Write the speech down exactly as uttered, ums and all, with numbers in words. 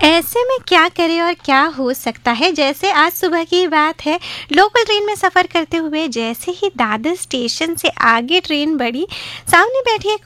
ऐसे में क्या करें और क्या हो सकता है? जैसे आज सुबह की बात है, लोकल ट्रेन में सफ़र करते हुए जैसे ही दादर स्टेशन से आगे ट्रेन बढ़ी, सामने बैठी एक